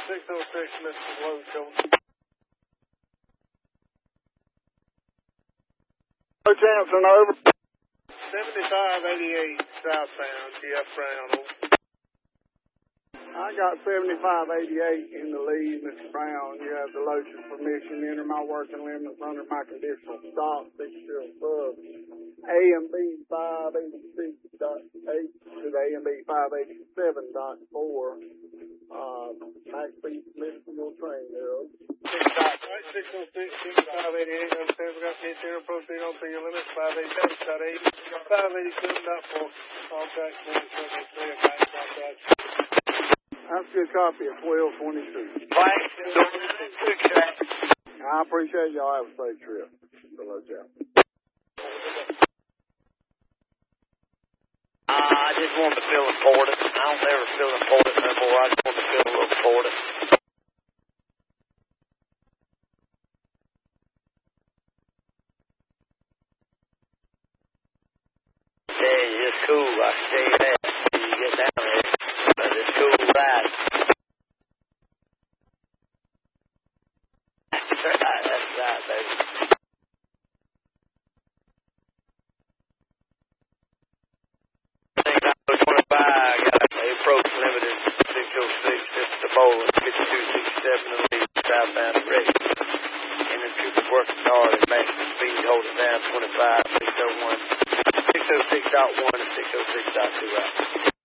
606, Mr. Low. No Jansen, over. 7588 southbound, Jeff Brown. I got 7588 in the lead, Mr. Brown. You have the lotion permission to enter my working limits under my conditional stop. Big still sub. AMB 586.8 to the AMB 587.4. Max speed permission for your train there. 606, 7588, understand we got kids here, proceed on to your limits, 587.8, 587.4, all tracks 4703, back contact. That's a good copy of 1222. I appreciate y'all. Have a safe trip. Hello, Jeff. I just want to feel important. I don't ever feel important no more. I just want to feel a little important. Yeah, it's cool. I can tell you that. You get down there. But it's cool ride. That's right, baby. I think 25, I got the approach limited 606, just the bowling, 5267 in the lead, southbound ready. And then Cooper's working hard at maximum speed, holding down 25, 601, 606.1 and 606.2 out.